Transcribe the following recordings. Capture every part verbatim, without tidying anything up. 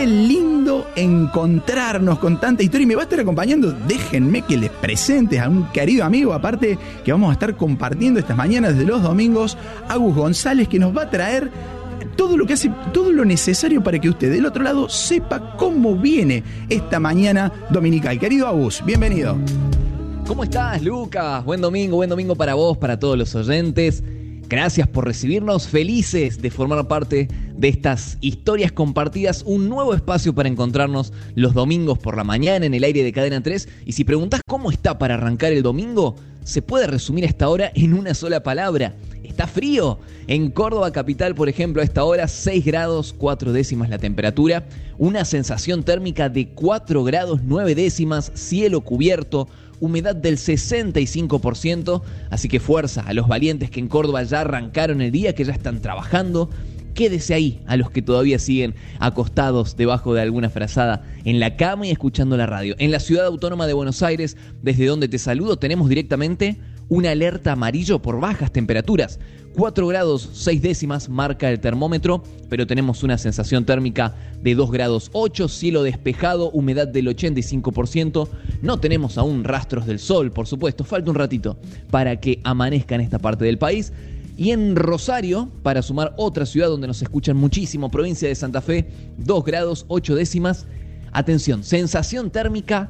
Qué lindo encontrarnos con tanta historia. Y me va a estar acompañando, déjenme que les presente a un querido amigo, aparte que vamos a estar compartiendo estas mañanas de los domingos, Agus González, que nos va a traer todo lo que hace, todo lo necesario para que usted del otro lado sepa cómo viene esta mañana dominical. Querido Agus, bienvenido. ¿Cómo estás, Lucas? Buen domingo, buen domingo para vos, para todos los oyentes. Gracias por recibirnos, felices de formar parte de estas historias compartidas, un nuevo espacio para encontrarnos los domingos por la mañana en el aire de Cadena tres. Y si preguntás cómo está para arrancar el domingo, se puede resumir a esta hora en una sola palabra: está frío. En Córdoba capital, por ejemplo, a esta hora seis grados cuatro décimas la temperatura, una sensación térmica de cuatro grados nueve décimas, cielo cubierto, humedad del sesenta y cinco por ciento, así que fuerza a los valientes que en Córdoba ya arrancaron el día, que ya están trabajando. Quédese ahí a los que todavía siguen acostados debajo de alguna frazada en la cama y escuchando la radio. En la Ciudad Autónoma de Buenos Aires, desde donde te saludo, tenemos directamente una alerta amarillo por bajas temperaturas. cuatro grados seis décimas marca el termómetro, pero tenemos una sensación térmica de dos grados ocho, cielo despejado, humedad del ochenta y cinco por ciento. No tenemos aún rastros del sol, por supuesto, falta un ratito para que amanezca en esta parte del país. Y en Rosario, para sumar otra ciudad donde nos escuchan muchísimo, provincia de Santa Fe, dos grados ocho décimas. Atención, sensación térmica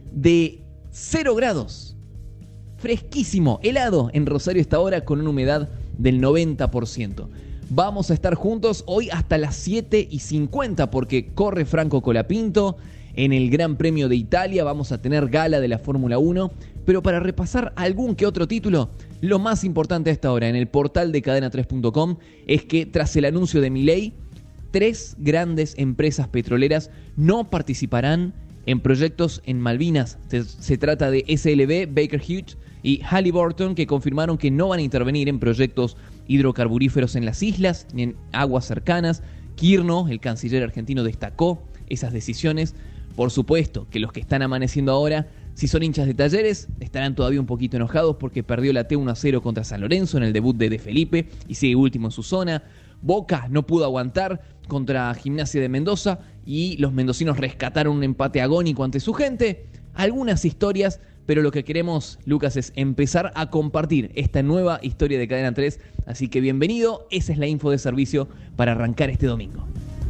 de cero grados. Fresquísimo, helado en Rosario esta hora con una humedad del noventa por ciento. Vamos a estar juntos hoy hasta las siete y cincuenta porque corre Franco Colapinto. En el Gran Premio de Italia vamos a tener gala de la Fórmula uno. Pero para repasar algún que otro título, lo más importante a esta hora en el portal de cadena tres punto com es que tras el anuncio de Milei, tres grandes empresas petroleras no participarán en proyectos en Malvinas. Se, se trata de S L B, Baker Hughes y Halliburton, que confirmaron que no van a intervenir en proyectos hidrocarburíferos en las islas ni en aguas cercanas. Kirchner, el canciller argentino, destacó esas decisiones. Por supuesto que los que están amaneciendo ahora, si son hinchas de Talleres, estarán todavía un poquito enojados porque perdió la T uno a cero contra San Lorenzo en el debut de De Felipe y sigue último en su zona. Boca no pudo aguantar contra Gimnasia de Mendoza y los mendocinos rescataron un empate agónico ante su gente. Algunas historias, pero lo que queremos, Lucas, es empezar a compartir esta nueva historia de Cadena tres. Así que bienvenido, esa es la info de servicio para arrancar este domingo.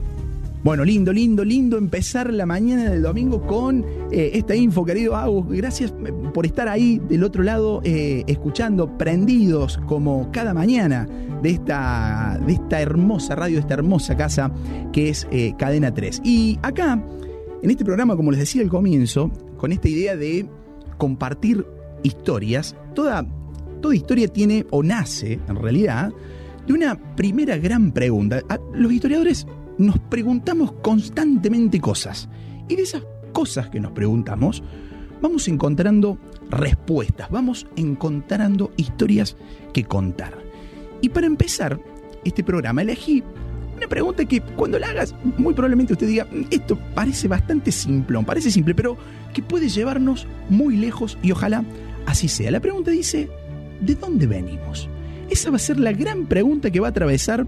Bueno, lindo, lindo, lindo empezar la mañana del domingo con eh, esta info, querido Agus. Gracias por estar ahí del otro lado, eh, escuchando, prendidos como cada mañana de esta, de esta hermosa radio, de esta hermosa casa que es eh, Cadena tres. Y acá, en este programa, como les decía al comienzo, con esta idea de compartir historias, toda, toda historia tiene o nace, en realidad, de una primera gran pregunta. A los historiadores nos preguntamos constantemente cosas, y de esas cosas que nos preguntamos vamos encontrando respuestas, vamos encontrando historias que contar. Y para empezar este programa elegí una pregunta que cuando la hagas muy probablemente usted diga: esto parece bastante simplón, parece simple, pero que puede llevarnos muy lejos, y ojalá así sea. La pregunta dice: ¿de dónde venimos? Esa va a ser la gran pregunta que va a atravesar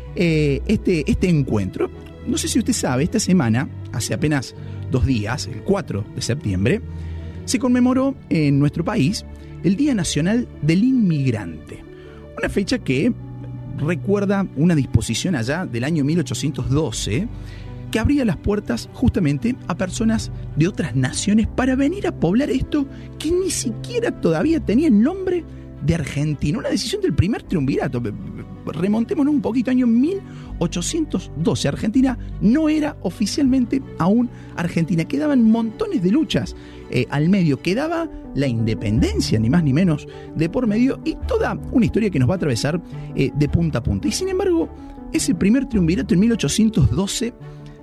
Eh, este, este encuentro. No sé si usted sabe, esta semana, hace apenas dos días, el cuatro de septiembre, se conmemoró en nuestro país el Día Nacional del Inmigrante. Una fecha que recuerda una disposición allá del año mil ochocientos doce que abría las puertas justamente a personas de otras naciones para venir a poblar esto que ni siquiera todavía tenía el nombre de Argentina. Una decisión del primer triunvirato. Remontémonos un poquito, año mil ochocientos doce. Argentina no era oficialmente aún Argentina. Quedaban montones de luchas eh, al medio. Quedaba la independencia, ni más ni menos, de por medio, y toda una historia que nos va a atravesar eh, de punta a punta. Y sin embargo, ese primer triunvirato en mil ochocientos doce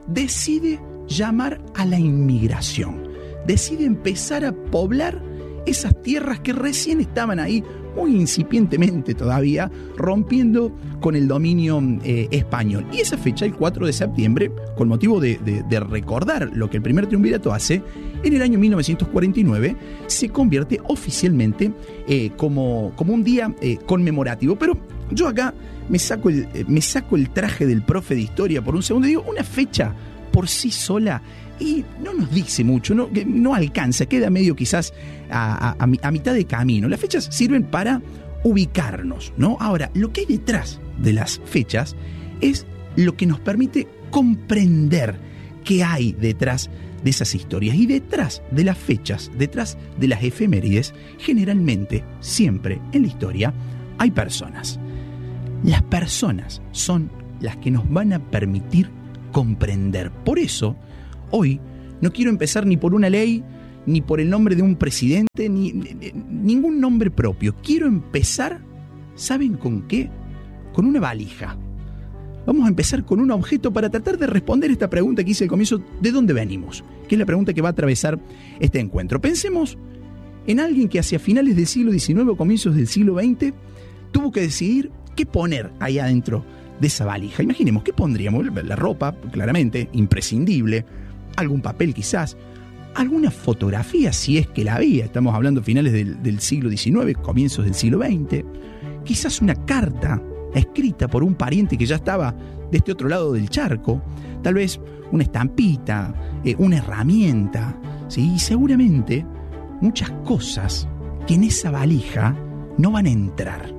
decide llamar a la inmigración. Decide empezar a poblar esas tierras que recién estaban ahí, muy incipientemente todavía, rompiendo con el dominio eh, español. Y esa fecha, el cuatro de septiembre, con motivo de, de, de recordar lo que el primer triunvirato hace, en el año mil novecientos cuarenta y nueve, se convierte oficialmente eh, como, como un día eh, conmemorativo. Pero yo acá me saco, el, me saco el traje del profe de historia por un segundo y digo, una fecha por sí sola y no nos dice mucho, no, no alcanza, queda medio quizás a, a, a mitad de camino. Las fechas sirven para ubicarnos, ¿no? Ahora, lo que hay detrás de las fechas es lo que nos permite comprender qué hay detrás de esas historias. Y detrás de las fechas, detrás de las efemérides, generalmente, siempre en la historia, hay personas. Las personas son las que nos van a permitir comprender. Por eso, hoy no quiero empezar ni por una ley, ni por el nombre de un presidente, ni, ni ningún nombre propio. Quiero empezar, ¿saben con qué? Con una valija. Vamos a empezar con un objeto para tratar de responder esta pregunta que hice al comienzo, ¿de dónde venimos? Que es la pregunta que va a atravesar este encuentro. Pensemos en alguien que hacia finales del siglo diecinueve o comienzos del siglo veinte tuvo que decidir qué poner ahí adentro de esa valija. Imaginemos, ¿qué pondríamos? La ropa, claramente, imprescindible, algún papel quizás, alguna fotografía si es que la había, estamos hablando finales del, del siglo diecinueve, comienzos del siglo veinte, quizás una carta escrita por un pariente que ya estaba de este otro lado del charco, tal vez una estampita, eh, una herramienta, ¿sí? Y seguramente muchas cosas que en esa valija no van a entrar.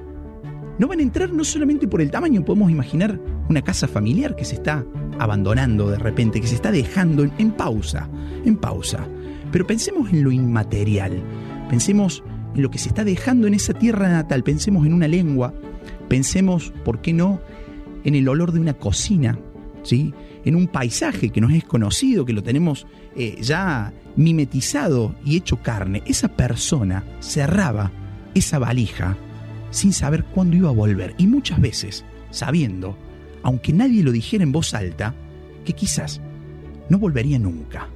No van a entrar no solamente por el tamaño, podemos imaginar una casa familiar que se está abandonando de repente, que se está dejando en, en pausa, en pausa. Pero pensemos en lo inmaterial, pensemos en lo que se está dejando en esa tierra natal, pensemos en una lengua, pensemos, ¿por qué no?, en el olor de una cocina, ¿sí? En un paisaje que nos es conocido, que lo tenemos eh, ya mimetizado y hecho carne. Esa persona cerraba esa valija sin saber cuándo iba a volver. Y muchas veces, sabiendo, aunque nadie lo dijera en voz alta, que quizás no volvería nunca.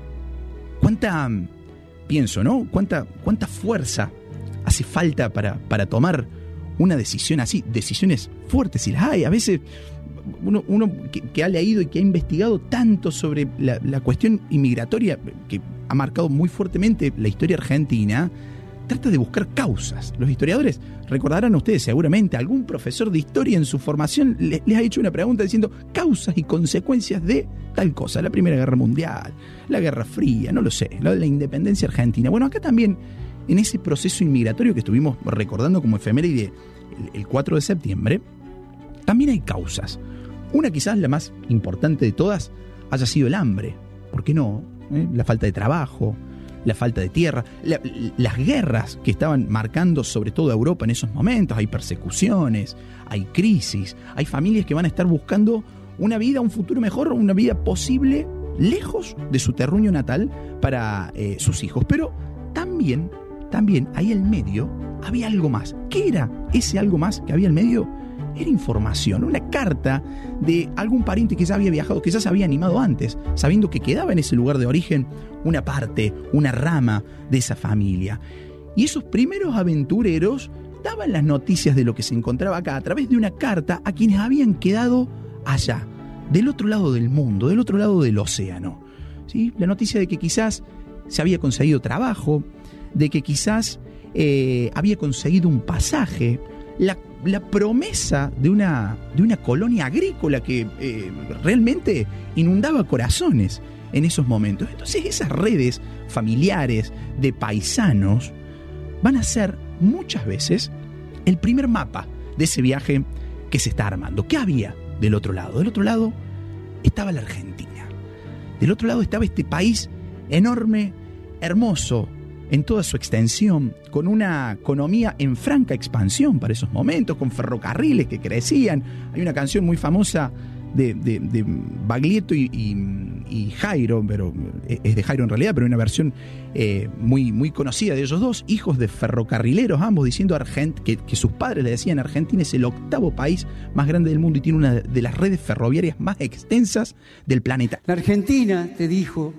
¿Cuánta, pienso, ¿no? ¿Cuánta, cuánta fuerza hace falta para, para tomar una decisión así? Decisiones fuertes, si las hay. A veces uno, uno que, que ha leído y que ha investigado tanto sobre la, la cuestión inmigratoria, que ha marcado muy fuertemente la historia argentina, trata de buscar causas. Los historiadores, recordarán ustedes seguramente, algún profesor de historia en su formación les, les ha hecho una pregunta diciendo causas y consecuencias de tal cosa, la Primera Guerra Mundial, la Guerra Fría, no lo sé, la, la independencia argentina. Bueno, acá también, en ese proceso inmigratorio que estuvimos recordando como efeméride el, el cuatro de septiembre, también hay causas. Una, quizás la más importante de todas, haya sido el hambre. ¿Por qué no? ¿Eh? La falta de trabajo, la falta de tierra, la, las guerras que estaban marcando sobre todo a Europa en esos momentos. Hay persecuciones, hay crisis, hay familias que van a estar buscando una vida, un futuro mejor, una vida posible lejos de su terruño natal para eh, sus hijos. Pero también, también ahí en medio había algo más. ¿Qué era ese algo más que había en medio? Era información, una carta de algún pariente que ya había viajado, que ya se había animado antes, sabiendo que quedaba en ese lugar de origen una parte, una rama de esa familia. Y esos primeros aventureros daban las noticias de lo que se encontraba acá a través de una carta a quienes habían quedado allá, del otro lado del mundo, del otro lado del océano. ¿Sí? La noticia de que quizás se había conseguido trabajo, de que quizás eh, había conseguido un pasaje, la la promesa de una, de una colonia agrícola que eh, realmente inundaba corazones en esos momentos. Entonces esas redes familiares de paisanos van a ser muchas veces el primer mapa de ese viaje que se está armando. ¿Qué había del otro lado? Del otro lado estaba la Argentina. Del otro lado estaba este país enorme, hermoso, en toda su extensión, con una economía en franca expansión para esos momentos, con ferrocarriles que crecían. Hay una canción muy famosa de, de, de Baglietto y, y, y Jairo, pero es de Jairo en realidad, pero una versión eh, muy, muy conocida de ellos dos, hijos de ferrocarrileros ambos, diciendo Argent- que, que sus padres le decían: Argentina es el octavo país más grande del mundo y tiene una de las redes ferroviarias más extensas del planeta. La Argentina, te dijo,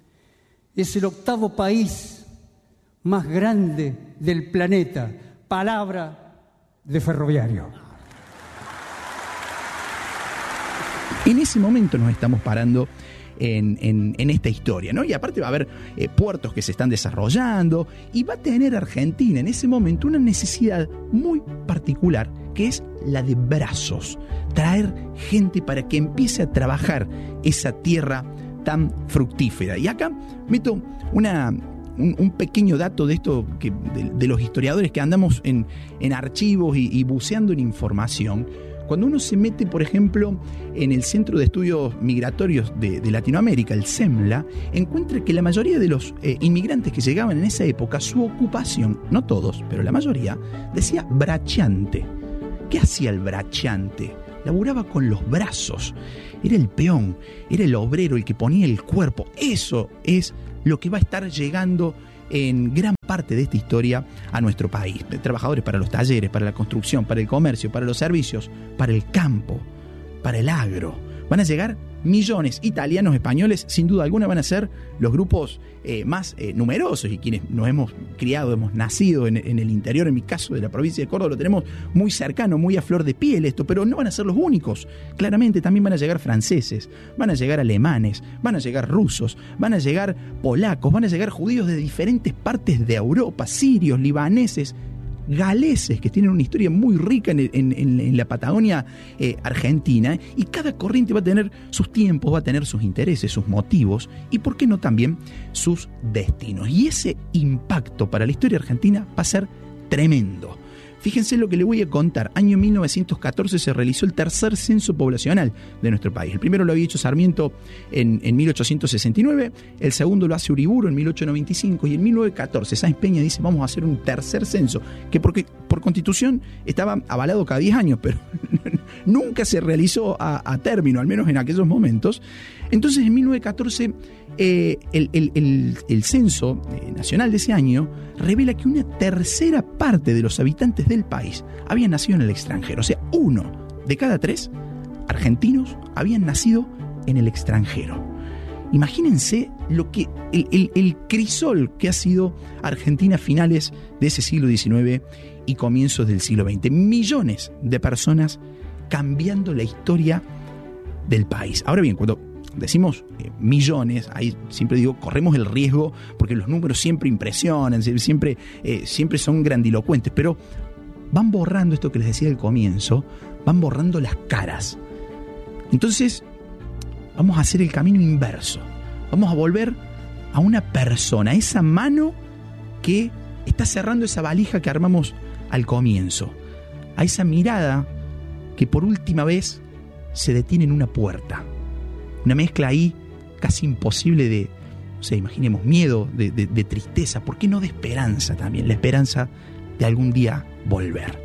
es el octavo país más grande del planeta. Palabra de ferroviario. En ese momento nos estamos parando en, en, en esta historia, ¿no? Y aparte va a haber eh, puertos que se están desarrollando y va a tener Argentina en ese momento una necesidad muy particular, que es la de brazos, traer gente para que empiece a trabajar esa tierra tan fructífera. Y acá meto una, un, un pequeño dato de esto, que, de, de los historiadores que andamos en, en archivos y, y buceando en información. Cuando uno se mete, por ejemplo, en el Centro de Estudios Migratorios de, de Latinoamérica, el CEMLA, encuentra que la mayoría de los eh, inmigrantes que llegaban en esa época, su ocupación, no todos, pero la mayoría, decía brachante. ¿Qué hacía el brachante? Laburaba con los brazos. Era el peón, era el obrero, el que ponía el cuerpo. Eso es lo que va a estar llegando en gran parte de esta historia a nuestro país. Trabajadores para los talleres, para la construcción, para el comercio, para los servicios, para el campo, para el agro. Van a llegar millones. Italianos, españoles, sin duda alguna van a ser los grupos eh, más eh, numerosos, y quienes nos hemos criado, hemos nacido en, en el interior, en mi caso de la provincia de Córdoba, lo tenemos muy cercano, muy a flor de piel esto, pero no van a ser los únicos. Claramente también van a llegar franceses, van a llegar alemanes, van a llegar rusos, van a llegar polacos, van a llegar judíos de diferentes partes de Europa, sirios, libaneses, galeses, que tienen una historia muy rica en, en, en, en la Patagonia eh, argentina, y cada corriente va a tener sus tiempos, va a tener sus intereses, sus motivos y, por qué no, también sus destinos. Y ese impacto para la historia argentina va a ser tremendo. Fíjense lo que le voy a contar. Año mil novecientos catorce se realizó el tercer censo poblacional de nuestro país. El primero lo había hecho Sarmiento en, en mil ochocientos sesenta y nueve, el segundo lo hace Uriburu en mil ochocientos noventa y cinco, y en mil novecientos catorce Sáenz Peña dice: vamos a hacer un tercer censo, que porque, por constitución estaba avalado cada diez años, pero nunca se realizó a, a término, al menos en aquellos momentos. Entonces, en mil novecientos catorce, eh, el, el, el, el censo eh, nacional de ese año revela que una tercera parte de los habitantes del país habían nacido en el extranjero. O sea, uno de cada tres argentinos habían nacido en el extranjero. Imagínense lo que el, el, el crisol que ha sido Argentina a finales de ese siglo diecinueve y comienzos del siglo veinte. Millones de personas cambiando la historia del país. Ahora bien, cuando decimos eh, millones, ahí siempre digo, corremos el riesgo, porque los números siempre impresionan, siempre, eh, siempre son grandilocuentes, pero van borrando esto que les decía al comienzo, van borrando las caras. Entonces, vamos a hacer el camino inverso. Vamos a volver a una persona, a esa mano que está cerrando esa valija que armamos al comienzo, a esa mirada que por última vez se detiene en una puerta. Una mezcla ahí casi imposible de, no sé, imaginemos, miedo, de, de, de tristeza, ¿por qué no de esperanza también? La esperanza de algún día volver.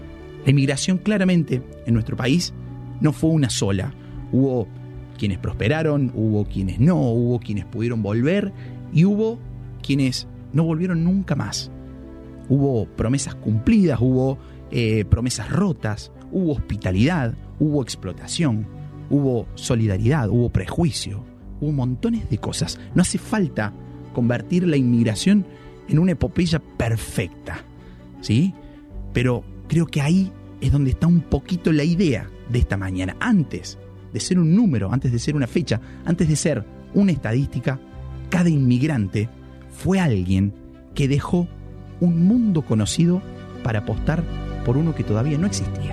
La inmigración claramente en nuestro país no fue una sola. Hubo quienes prosperaron, hubo quienes no, hubo quienes pudieron volver y hubo quienes no volvieron nunca más. Hubo promesas cumplidas, hubo eh, promesas rotas, hubo hospitalidad, hubo explotación, hubo solidaridad, hubo prejuicio, hubo montones de cosas. No hace falta convertir la inmigración en una epopeya perfecta, ¿sí? Pero creo que ahí es donde está un poquito la idea de esta mañana. Antes de ser un número, antes de ser una fecha, antes de ser una estadística, cada inmigrante fue alguien que dejó un mundo conocido para apostar por uno que todavía no existía.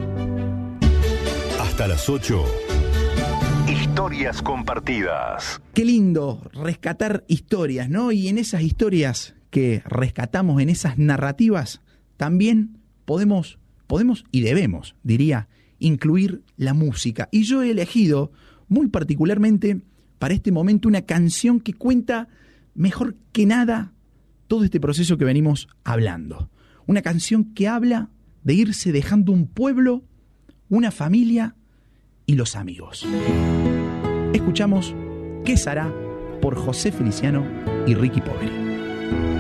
Hasta las ocho. Historias compartidas. Qué lindo rescatar historias, ¿no? Y en esas historias que rescatamos, en esas narrativas, también podemos, podemos y debemos, diría, incluir la música. Y yo he elegido muy particularmente para este momento una canción que cuenta mejor que nada todo este proceso que venimos hablando. Una canción que habla de irse dejando un pueblo, una familia y los amigos. Escuchamos ¿Qué será? Por José Feliciano y Ricky Poveri.